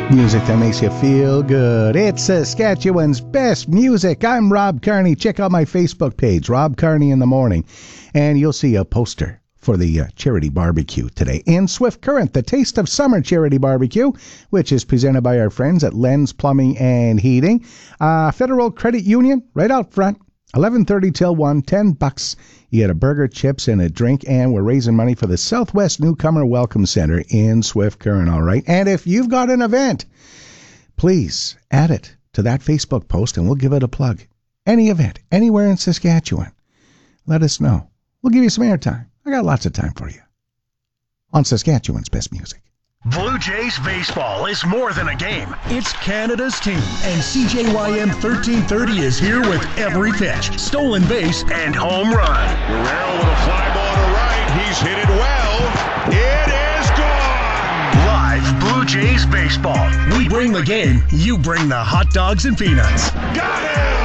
Music that makes you feel good. It's Saskatchewan's best music. I'm Rob Carney. Check out my Facebook page, Rob Carney in the Morning, and you'll see a poster for the charity barbecue today in Swift Current, the Taste of Summer charity barbecue, which is presented by our friends at Lens Plumbing and Heating. Federal Credit Union, right out front, 11:30 till 1, $10. You get a burger, chips, and a drink, and we're raising money for the Southwest Newcomer Welcome Center in Swift Current, all right? And if you've got an event, please add it to that Facebook post, and we'll give it a plug. Any event, anywhere in Saskatchewan, let us know. We'll give you some airtime. I got lots of time for you on Saskatchewan's best music. Blue Jays baseball is more than a game. It's Canada's team. And CJYM 1330 is here with every pitch, stolen base, and home run. Guerrero with a fly ball to right. He's hit it well. It is gone. Live Blue Jays baseball. We bring the game. You bring the hot dogs and peanuts. Got it!